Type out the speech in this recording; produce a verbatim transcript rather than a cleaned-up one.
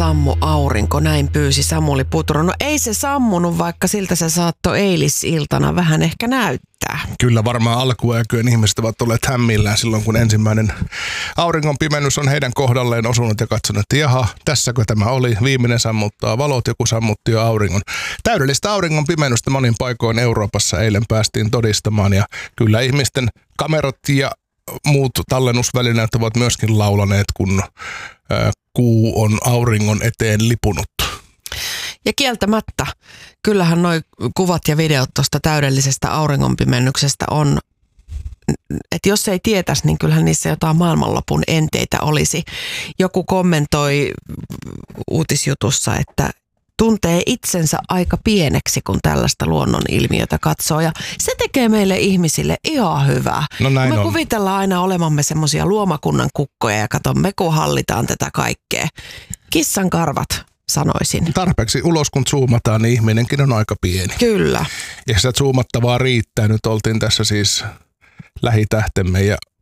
sammu aurinko, näin pyysi Samuli Putro. No ei se sammunut, vaikka siltä se saattoi eilisiltana vähän ehkä näyttää. Kyllä varmaan alkuaikojen ihmiset ovat olleet hämmillään silloin, kun ensimmäinen auringon pimennys on heidän kohdalleen osunut ja katsonut, että jaha, tässäkö tämä oli, viimeinen sammuttaa valot, joku sammutti jo auringon. Täydellistä auringon pimennystä monin paikoin Euroopassa eilen päästiin todistamaan ja kyllä ihmisten kamerat ja muut tallennusvälineet ovat myöskin laulaneet, kun ää, kuu on auringon eteen lipunut. Ja kieltämättä, kyllähän nuo kuvat ja videot tuosta täydellisestä auringonpimennyksestä on, että jos ei tietäisi, niin kyllähän niissä jotain maailmanlopun enteitä olisi. Joku kommentoi uutisjutussa, että tuntee itsensä aika pieneksi, kun tällaista luonnonilmiötä katsoo. Ja se tekee meille ihmisille ihan hyvää. No näin Me on. kuvitellaan aina olemamme semmoisia luomakunnan kukkoja ja kato, me kun hallitaan tätä kaikkea. Kissan karvat, sanoisin. Tarpeeksi ulos kun zoomataan, niin ihminenkin on aika pieni. Kyllä. Ja sitä zoomattavaa riittää. Nyt oltiin tässä siis lähitähtemme ja